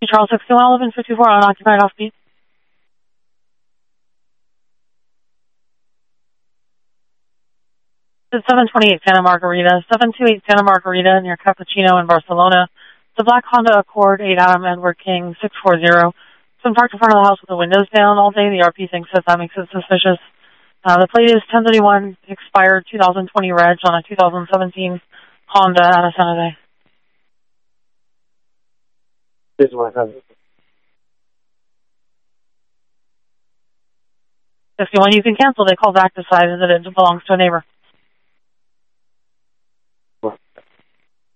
Charles 61, 1154 on occupied off-beat. It's 728 Santa Margarita, 728 Santa Margarita near Cappuccino in Barcelona. The black Honda Accord, 8 Adam Edward King, 640. It's been parked in front of the house with the windows down all day. The RP thinks that makes it suspicious. The plate is 1031, expired 2020 reg on a 2017 Honda out of San Jose. This is 100. 51, you can cancel. They call back, decided that it belongs to a neighbor.